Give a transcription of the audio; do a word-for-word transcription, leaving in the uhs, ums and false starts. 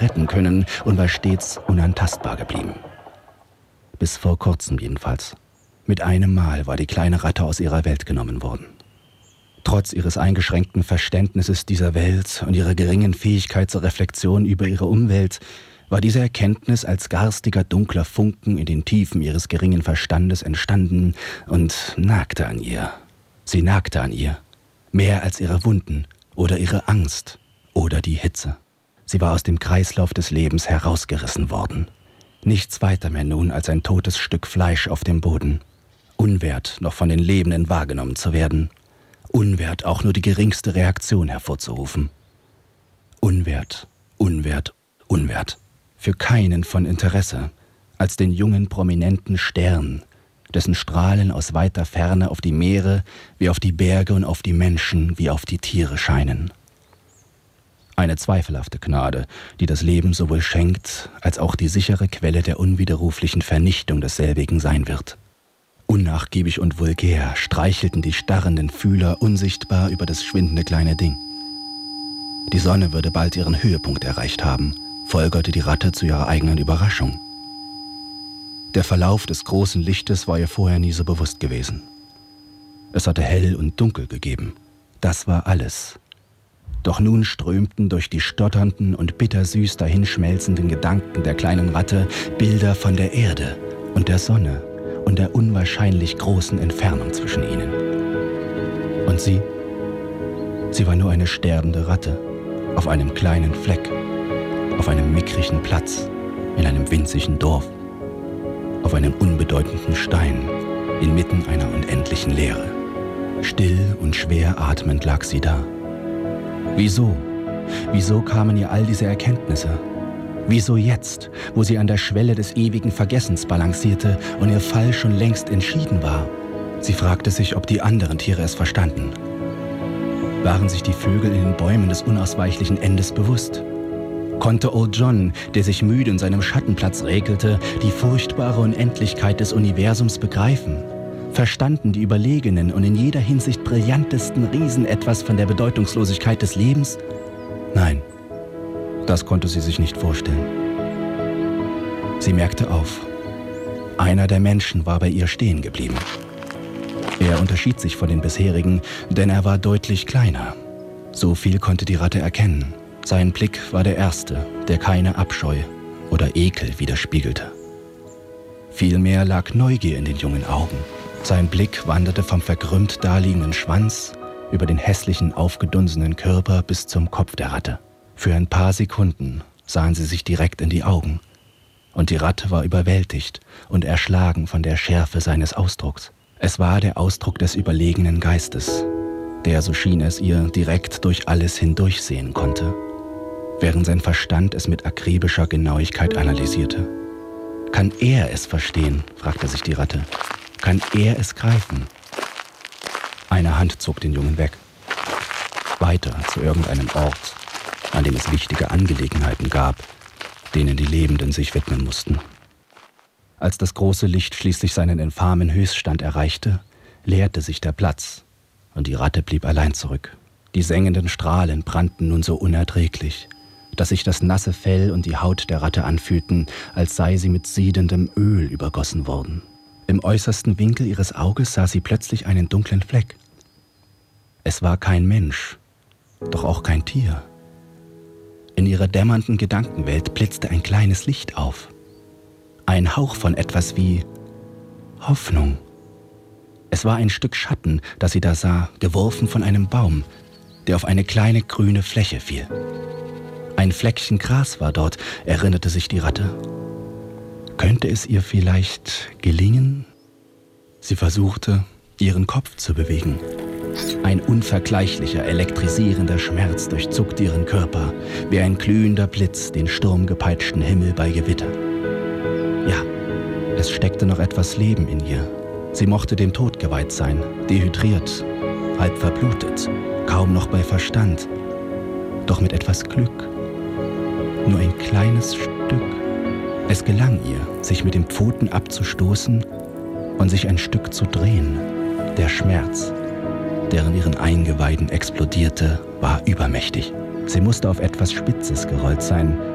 hätte retten können und war stets unantastbar geblieben. Bis vor kurzem jedenfalls. Mit einem Mal war die kleine Ratte aus ihrer Welt genommen worden. Trotz ihres eingeschränkten Verständnisses dieser Welt und ihrer geringen Fähigkeit zur Reflexion über ihre Umwelt war diese Erkenntnis als garstiger, dunkler Funken in den Tiefen ihres geringen Verstandes entstanden und nagte an ihr. Sie nagte an ihr, mehr als ihre Wunden oder ihre Angst oder die Hitze. Sie war aus dem Kreislauf des Lebens herausgerissen worden. Nichts weiter mehr nun als ein totes Stück Fleisch auf dem Boden, unwert, noch von den Lebenden wahrgenommen zu werden, unwert, auch nur die geringste Reaktion hervorzurufen. Unwert, unwert, unwert. Für keinen von Interesse, als den jungen, prominenten Stern, dessen Strahlen aus weiter Ferne auf die Meere, wie auf die Berge und auf die Menschen, wie auf die Tiere scheinen. Eine zweifelhafte Gnade, die das Leben sowohl schenkt, als auch die sichere Quelle der unwiderruflichen Vernichtung desselbigen sein wird. Unnachgiebig und vulgär streichelten die starrenden Fühler unsichtbar über das schwindende kleine Ding. Die Sonne würde bald ihren Höhepunkt erreicht haben, folgerte die Ratte zu ihrer eigenen Überraschung. Der Verlauf des großen Lichtes war ihr vorher nie so bewusst gewesen. Es hatte hell und dunkel gegeben. Das war alles. Doch nun strömten durch die stotternden und bittersüß dahinschmelzenden Gedanken der kleinen Ratte Bilder von der Erde und der Sonne und der unwahrscheinlich großen Entfernung zwischen ihnen. Und sie? Sie war nur eine sterbende Ratte auf einem kleinen Fleck, auf einem mickrigen Platz, in einem winzigen Dorf, auf einem unbedeutenden Stein, inmitten einer unendlichen Leere. Still und schwer atmend lag sie da. Wieso? Wieso kamen ihr all diese Erkenntnisse? Wieso jetzt, wo sie an der Schwelle des ewigen Vergessens balancierte und ihr Fall schon längst entschieden war? Sie fragte sich, ob die anderen Tiere es verstanden. Waren sich die Vögel in den Bäumen des unausweichlichen Endes bewusst? Konnte Old John, der sich müde in seinem Schattenplatz räkelte, die furchtbare Unendlichkeit des Universums begreifen? Verstanden die überlegenen und in jeder Hinsicht brillantesten Riesen etwas von der Bedeutungslosigkeit des Lebens? Nein, das konnte sie sich nicht vorstellen. Sie merkte auf. Einer der Menschen war bei ihr stehen geblieben. Er unterschied sich von den bisherigen, denn er war deutlich kleiner. So viel konnte die Ratte erkennen. Sein Blick war der erste, der keine Abscheu oder Ekel widerspiegelte. Vielmehr lag Neugier in den jungen Augen. Sein Blick wanderte vom verkrümmt daliegenden Schwanz über den hässlichen, aufgedunsenen Körper bis zum Kopf der Ratte. Für ein paar Sekunden sahen sie sich direkt in die Augen. Und die Ratte war überwältigt und erschlagen von der Schärfe seines Ausdrucks. Es war der Ausdruck des überlegenen Geistes, der, so schien es ihr, direkt durch alles hindurchsehen konnte, während sein Verstand es mit akribischer Genauigkeit analysierte. Kann er es verstehen, fragte sich die Ratte. Kann er es greifen? Eine Hand zog den Jungen weg. Weiter zu irgendeinem Ort, an dem es wichtige Angelegenheiten gab, denen die Lebenden sich widmen mussten. Als das große Licht schließlich seinen infamen Höchststand erreichte, leerte sich der Platz und die Ratte blieb allein zurück. Die sengenden Strahlen brannten nun so unerträglich, dass sich das nasse Fell und die Haut der Ratte anfühlten, als sei sie mit siedendem Öl übergossen worden. Im äußersten Winkel ihres Auges sah sie plötzlich einen dunklen Fleck. Es war kein Mensch, doch auch kein Tier. In ihrer dämmernden Gedankenwelt blitzte ein kleines Licht auf. Ein Hauch von etwas wie Hoffnung. Es war ein Stück Schatten, das sie da sah, geworfen von einem Baum, der auf eine kleine grüne Fläche fiel. Ein Fleckchen Gras war dort, erinnerte sich die Ratte. Könnte es ihr vielleicht gelingen? Sie versuchte, ihren Kopf zu bewegen. Ein unvergleichlicher, elektrisierender Schmerz durchzuckte ihren Körper, wie ein glühender Blitz den sturmgepeitschten Himmel bei Gewitter. Ja, es steckte noch etwas Leben in ihr. Sie mochte dem Tod geweiht sein, dehydriert, halb verblutet, kaum noch bei Verstand, doch mit etwas Glück. Nur ein kleines Stück. Es gelang ihr, sich mit den Pfoten abzustoßen und sich ein Stück zu drehen. Der Schmerz, der in ihren Eingeweiden explodierte, war übermächtig. Sie musste auf etwas Spitzes gerollt sein,